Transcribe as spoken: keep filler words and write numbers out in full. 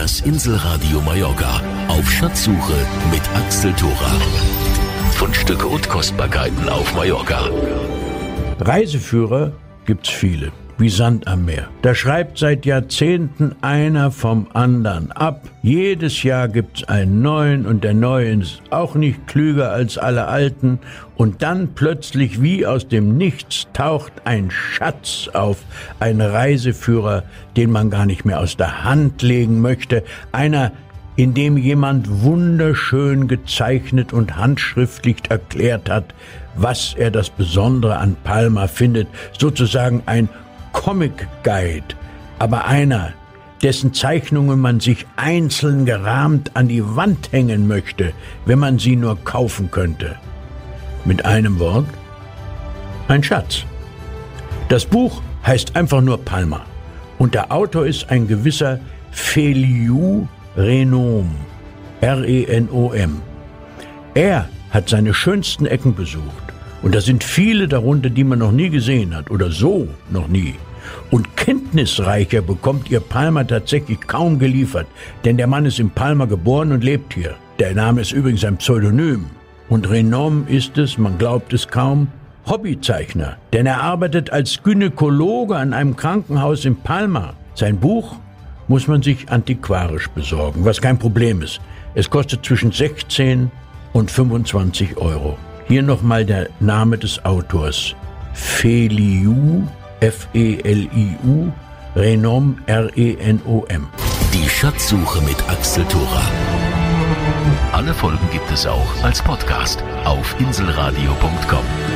Das Inselradio Mallorca auf Schatzsuche mit Axel Thora. Fundstücke und Kostbarkeiten auf Mallorca. Reiseführer gibt's viele, wie Sand am Meer. Da schreibt seit Jahrzehnten einer vom anderen ab. Jedes Jahr gibt's einen neuen und der neue ist auch nicht klüger als alle alten. Und dann plötzlich wie aus dem Nichts taucht ein Schatz auf, ein Reiseführer, den man gar nicht mehr aus der Hand legen möchte. Einer, in dem jemand wunderschön gezeichnet und handschriftlich erklärt hat, was er das Besondere an Palma findet. Sozusagen ein Comic Guide, aber einer, dessen Zeichnungen man sich einzeln gerahmt an die Wand hängen möchte, wenn man sie nur kaufen könnte. Mit einem Wort: ein Schatz. Das Buch heißt einfach nur Palma und der Autor ist ein gewisser Feliu Renom, R E N O M. Er hat seine schönsten Ecken besucht. Und da sind viele darunter, die man noch nie gesehen hat oder so noch nie. Und kenntnisreicher bekommt ihr Palma tatsächlich kaum geliefert, denn der Mann ist in Palma geboren und lebt hier. Der Name ist übrigens ein Pseudonym. Und Renom ist es, man glaubt es kaum, Hobbyzeichner, denn er arbeitet als Gynäkologe an einem Krankenhaus in Palma. Sein Buch muss man sich antiquarisch besorgen, was kein Problem ist. Es kostet zwischen sechzehn und fünfundzwanzig Euro. Hier nochmal der Name des Autors. Feliu, F E L I U, Renom, R E N O M. Die Schatzsuche mit Axel Thora. Alle Folgen gibt es auch als Podcast auf inselradio punkt com.